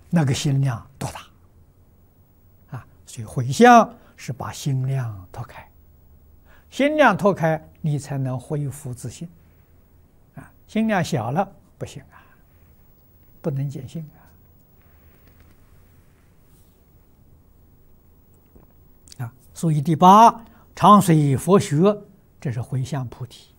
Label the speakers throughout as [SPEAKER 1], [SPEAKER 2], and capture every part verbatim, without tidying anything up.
[SPEAKER 1] 那个心量多大啊！所以回向是把心量拓开，心量拓开，你才能恢复自信啊！心量小了不行啊，不能见性啊！啊，所以第八，常随佛学，这是回向菩提。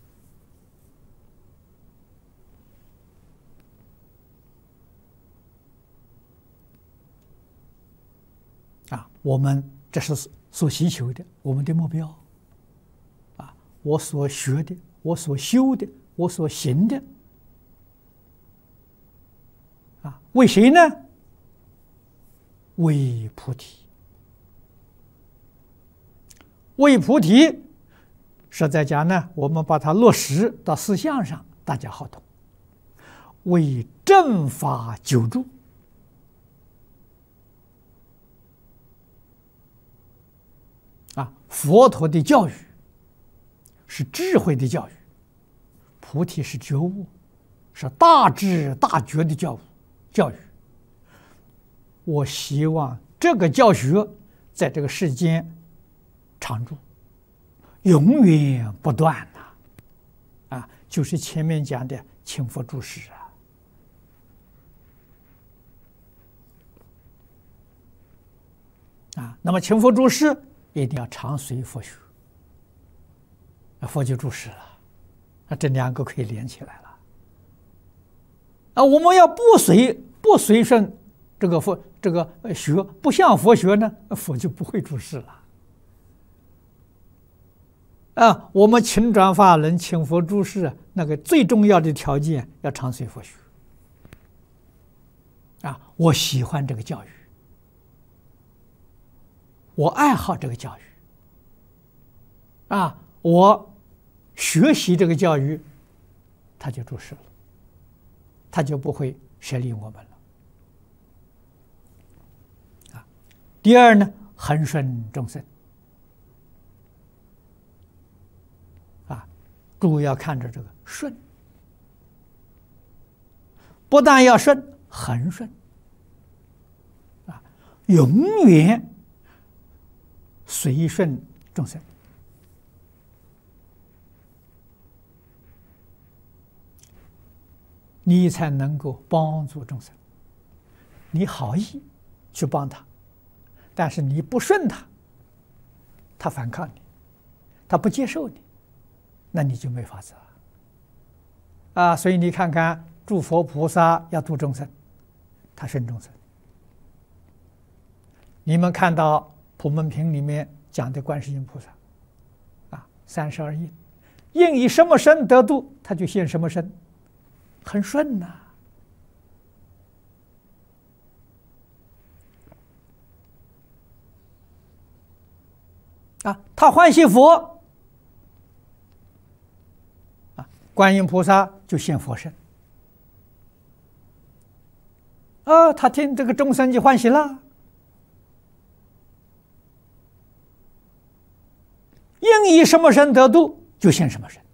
[SPEAKER 1] 啊，我们这是所希求的，我们的目标。啊，我所学的，我所修的，我所行的，啊，为谁呢？为菩提。为菩提，实在讲呢，我们把它落实到思想上，大家好懂。为正法久住。啊，佛陀的教育是智慧的教育，菩提是觉悟，是大智大觉的教育。教育，我希望这个教学在这个世间常住，永远不断呐！啊，就是前面讲的请佛注释啊。啊，那么请佛注释。一定要常随佛学，佛就注释了，啊，这两个可以连起来了。啊，我们要不随不随顺这个佛这个学，不向佛学呢，佛就不会注释了。啊，我们请转法轮、请佛注释，那个最重要的条件要常随佛学。啊，我喜欢这个教育。我爱好这个教育，啊，我学习这个教育，他就注释了，他就不会舍离我们了。啊，第二呢，恒顺众生。啊，诸位要看着这个顺，不但要顺，恒顺，啊，永远。随顺众生，你才能够帮助众生。你好意去帮他，但是你不顺他，他反抗你，他不接受你，那你就没法子了。啊，所以你看看，诸佛菩萨要度众生，他顺众生。你们看到普门品里面讲的观世音菩萨，啊，三十二应，应以什么身得度，他就现什么身，很顺呐、啊。啊，他欢喜佛，啊，观音菩萨就现佛身，啊，他听这个众生就欢喜了。应以什么身得度，就现什么身，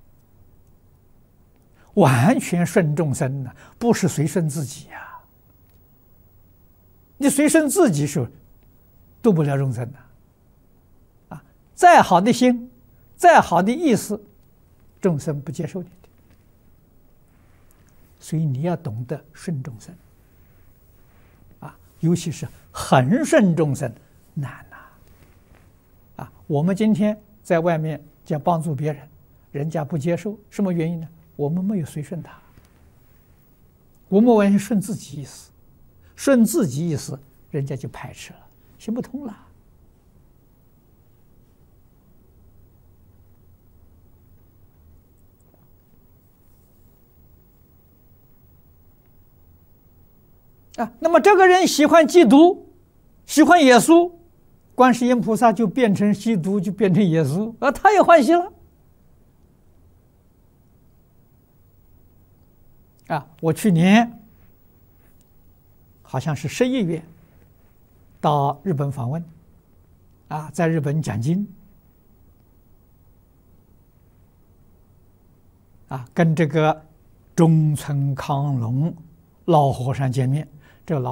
[SPEAKER 1] 完全顺众生呢，不是随顺自己呀、啊。你随顺自己是度不了众生的，啊，再好的心，再好的意思，众生不接受你的，所以你要懂得顺众生，啊，尤其是恒顺众生难。啊，我们今天在外面讲帮助别人，人家不接受，什么原因呢？我们没有随顺他，我们完全顺自己意思，顺自己意思，人家就排斥了，行不通了。啊，那么这个人喜欢基督，喜欢耶稣。观世音菩萨就变成基督，就变成耶稣，啊，他也欢喜了。啊，我去年好像是十一月到日本访问，啊，在日本讲经，啊，跟这个中村康隆老和尚见面，这个老。